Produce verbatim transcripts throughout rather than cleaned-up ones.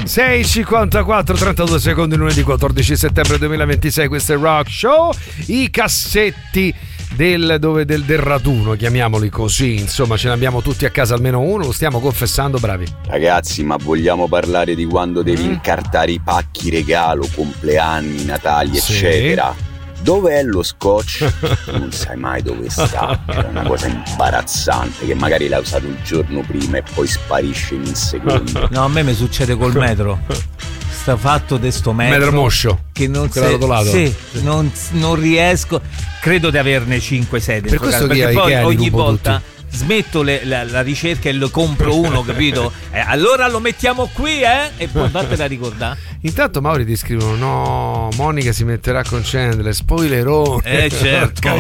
sei e cinquantaquattro, trentadue secondi, lunedì quattordici settembre duemilaventisei. Questo è il Rock Show. I cassetti del, dove, del, del raduno, chiamiamoli così, insomma, ce ne abbiamo tutti a casa almeno uno, lo stiamo confessando, bravi. Ragazzi, ma vogliamo parlare di quando devi mm. incartare i pacchi regalo, compleanni, Natali, sì. eccetera? Dov'è lo scotch? Non sai mai dove sta. È una cosa imbarazzante che magari l'hai usato il giorno prima e poi sparisce in un secondo. No, a me mi succede col metro. Sta fatto de sto metro, metro moscio che non, se, sì, non, non riesco. Credo di averne cinque sei dentro per questo casa, perché poi ogni volta tutti. Smetto le, la, la ricerca e lo compro uno, capito? Eh, allora lo mettiamo qui, eh? E poi vattene a ricordare. Intanto Mauri ti scrivono: no, Monica si metterà con Chandler, spoilerone. Eh certo.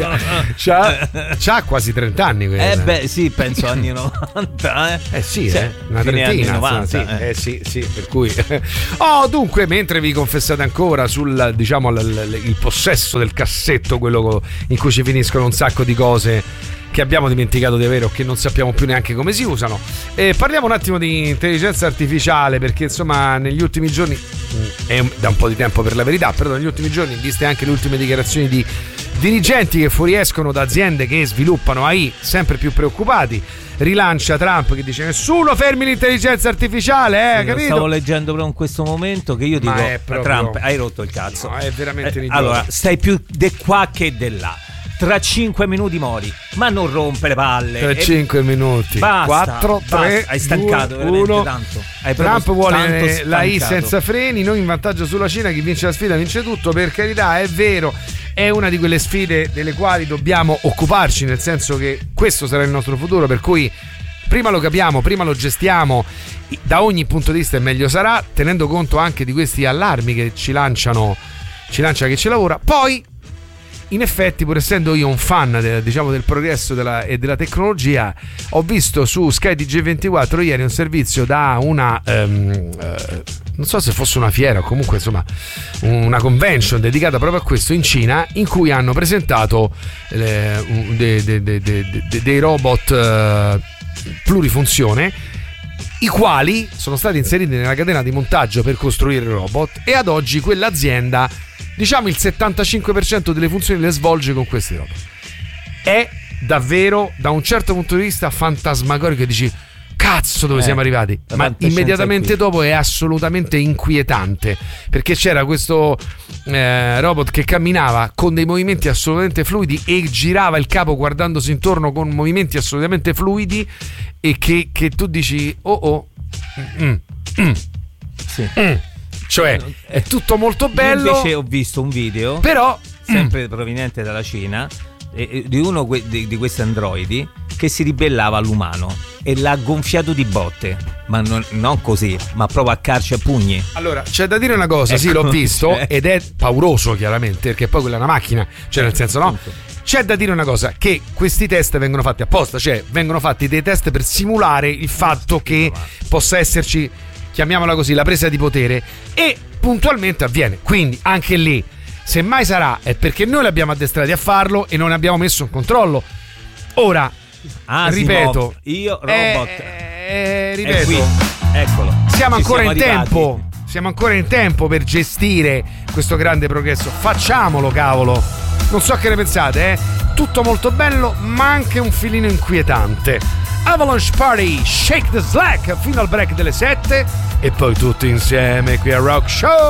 c'ha, c'ha quasi trenta anni quella. Eh beh sì, penso anni novanta, eh. Eh sì, cioè, eh, una trentina novanta, insomma, sì. eh. eh sì, sì, per cui oh, dunque, mentre vi confessate ancora sul, diciamo, l, l, il possesso del cassetto, quello in cui ci finiscono un sacco di cose che abbiamo dimenticato di avere o che non sappiamo più neanche come si usano, e parliamo un attimo di intelligenza artificiale, perché insomma negli ultimi giorni, è da un po' di tempo per la verità, però negli ultimi giorni, viste anche le ultime dichiarazioni di dirigenti che fuoriescono da aziende che sviluppano A I sempre più preoccupati, rilancia Trump che dice nessuno fermi l'intelligenza artificiale, eh, sì, capito? Stavo leggendo proprio in questo momento che io dico proprio... Trump, hai rotto il cazzo. No, è veramente eh, allora stai più de qua che de là. Tra cinque minuti mori, ma non rompere palle. Tra cinque minuti. Basta, quattro, tre, hai stancato due, uno. Tanto. Hai Trump vuole la I senza freni, noi in vantaggio sulla Cina, chi vince la sfida vince tutto. Per carità, è vero, è una di quelle sfide delle quali dobbiamo occuparci, nel senso che questo sarà il nostro futuro, per cui prima lo capiamo, prima lo gestiamo da ogni punto di vista e meglio sarà, tenendo conto anche di questi allarmi che ci lanciano, ci lancia chi ci lavora. Poi in effetti, pur essendo io un fan del, diciamo, del progresso della, e della tecnologia, ho visto su Sky T G ventiquattro ieri un servizio da una um, uh, non so se fosse una fiera o comunque insomma una convention dedicata proprio a questo in Cina, in cui hanno presentato eh, dei de, de, de, de, de robot uh, plurifunzione, i quali sono stati inseriti nella catena di montaggio per costruire il robot, e ad oggi quell'azienda, diciamo, il settantacinque per cento delle funzioni le svolge con questi robot. È davvero, da un certo punto di vista, fantasmagorico, e dici cazzo dove eh, siamo arrivati, ma immediatamente qui. Dopo è assolutamente inquietante, perché c'era questo eh, robot che camminava con dei movimenti assolutamente fluidi e girava il capo guardandosi intorno con movimenti assolutamente fluidi, e che, che tu dici oh oh mm, mm, sì. mm. Cioè è tutto molto bello. Io invece ho visto un video, però sempre mm. proveniente dalla Cina, eh, di uno que- di, di questi androidi che si ribellava all'umano e l'ha gonfiato di botte, ma non, non così, ma proprio a calci a pugni. Allora c'è da dire una cosa, ecco, sì, l'ho visto, cioè. Ed è pauroso chiaramente, perché poi quella è una macchina, cioè nel senso, no? C'è da dire una cosa, che questi test vengono fatti apposta, cioè vengono fatti dei test per simulare il fatto che possa esserci, chiamiamola così, la presa di potere, e puntualmente avviene. Quindi anche lì, se mai sarà, è perché noi l'abbiamo addestrati a farlo e non abbiamo messo in controllo. Ora, ah, ripeto, io robot, eh, eh, ripeto, qui. Eccolo, siamo ci ancora siamo in arrivati. tempo, siamo ancora in tempo per gestire questo grande progresso. Facciamolo, cavolo. Non so che ne pensate, eh? Tutto molto bello, ma anche un filino inquietante. Avalanche Party, Shake the Slack fino al break delle sette, e poi tutti insieme qui a Rock Show.